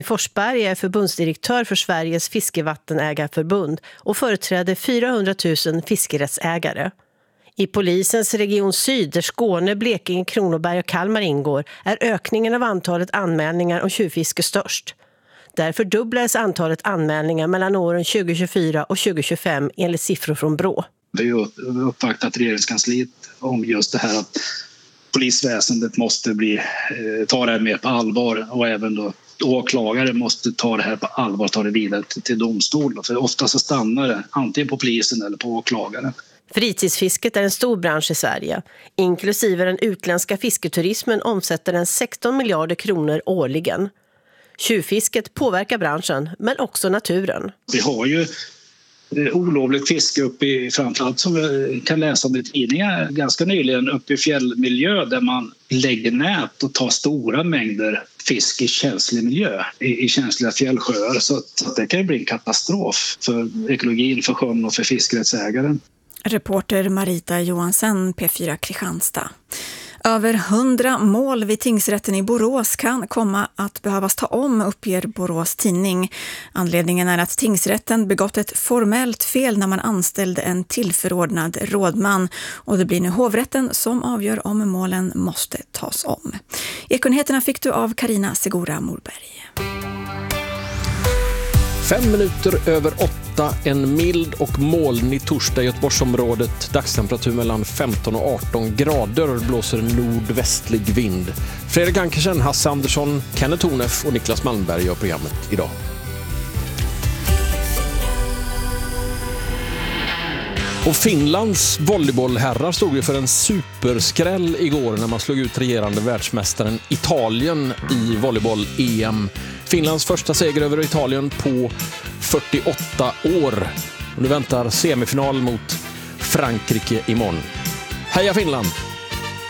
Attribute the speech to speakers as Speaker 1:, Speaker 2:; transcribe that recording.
Speaker 1: Forsberg är förbundsdirektör för Sveriges fiskevattenägarförbund och företräder 400 000 fiskerättsägare. I polisens region Syd, där Skåne, Blekinge, Kronoberg och Kalmar ingår, är ökningen av antalet anmälningar om tjuvfiske störst. Där fördubblades antalet anmälningar mellan åren 2024 och 2025 enligt siffror från Brå.
Speaker 2: Vi har uppvaktat regeringskansliet om just det här att polisväsendet måste ta det här mer på allvar, och även då åklagare måste ta det här på allvar och ta det vidare till domstol. För ofta så stannar det antingen på polisen eller på åklagaren.
Speaker 1: Fritidsfisket är en stor bransch i Sverige. Inklusive den utländska fisketurismen omsätter den 16 miljarder kronor årligen. Tjuvfisket påverkar branschen, men också naturen.
Speaker 2: Vi har ju olovligt fiske uppe i, framförallt som vi kan läsa om i tidningar ganska nyligen, uppe i fjällmiljö där man lägger nät och tar stora mängder fisk i känslig miljö, i känsliga fjällsjöar. Så att det kan bli en katastrof för ekologin, för sjön och för fiskerättsägaren.
Speaker 3: Reporter Marita Johansen, P4 Kristianstad. Över 100 mål vid tingsrätten i Borås kan komma att behövas ta om, uppger Borås tidning. Anledningen är att tingsrätten begått ett formellt fel när man anställde en tillförordnad rådman, och det blir nu hovrätten som avgör om målen måste tas om. Ekonheterna fick du av Carina Segura Morberg.
Speaker 4: 5 minuter över 8, en mild och molnig torsdag i Göteborgsområdet. Dagstemperatur mellan 15 och 18 grader, blåser en nordvästlig vind. Fredrik Ankersen, Hasse Andersson, Kenneth Tornef och Niklas Malmberg gör programmet idag. Och Finlands volleybollherrar stod ju för en superskräll igår när man slog ut regerande världsmästaren Italien i volleyboll-EM. Finlands första seger över Italien på 48 år. Och nu väntar semifinal mot Frankrike imorgon. Heja Finland!